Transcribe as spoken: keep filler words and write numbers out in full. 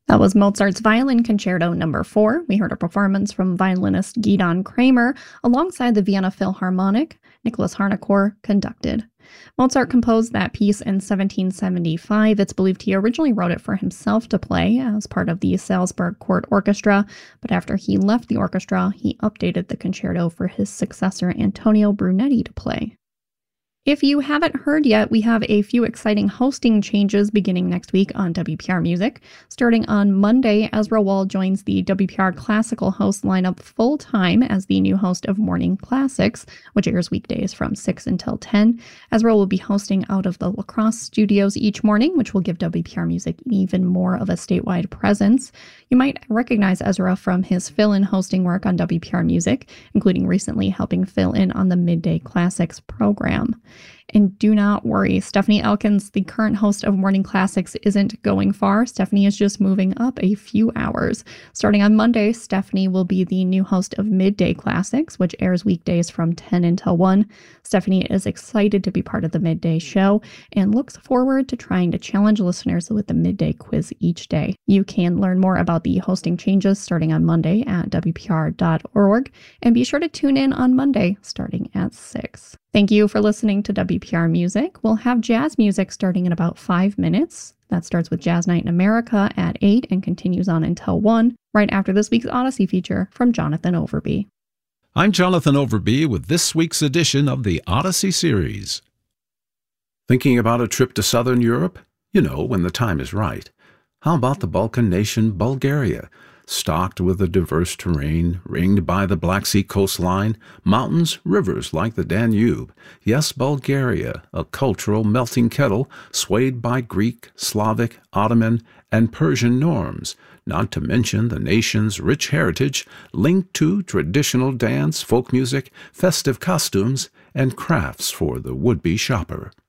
That was Mozart's Violin Concerto number four. We heard a performance from violinist Gidon Kramer alongside the Vienna Philharmonic. Nicholas Harnoncourt conducted. Mozart composed that piece in seventeen seventy-five. It's believed he originally wrote it for himself to play as part of the Salzburg Court Orchestra, but after he left the orchestra, he updated the concerto for his successor Antonio Brunetti to play. If you haven't heard yet, we have a few exciting hosting changes beginning next week on W P R Music. Starting on Monday, Ezra Wall joins the W P R Classical host lineup full-time as the new host of Morning Classics, which airs weekdays from six until ten. Ezra will be hosting out of the La Crosse studios each morning, which will give W P R Music even more of a statewide presence. You might recognize Ezra from his fill-in hosting work on W P R Music, including recently helping fill in on the Midday Classics program. And do not worry, Stephanie Elkins, the current host of Morning Classics, isn't going far. Stephanie is just moving up a few hours. Starting on Monday, Stephanie will be the new host of Midday Classics, which airs weekdays from ten until one. Stephanie is excited to be part of the Midday show and looks forward to trying to challenge listeners with the Midday quiz each day. You can learn more about the hosting changes starting on Monday at W P R dot org, and be sure to tune in on Monday starting at six. Thank you for listening to W P R Music. We'll have jazz music starting in about five minutes. That starts with Jazz Night in America at eight and continues on until one, right after this week's Odyssey feature from Jonathan Overby. I'm Jonathan Overby with this week's edition of the Odyssey series. Thinking about a trip to Southern Europe? You know, when the time is right. How about the Balkan nation Bulgaria? Stocked with a diverse terrain, ringed by the Black Sea coastline, mountains, rivers like the Danube. Yes, Bulgaria, a cultural melting kettle swayed by Greek, Slavic, Ottoman, and Persian norms, not to mention the nation's rich heritage linked to traditional dance, folk music, festive costumes, and crafts for the would-be shopper.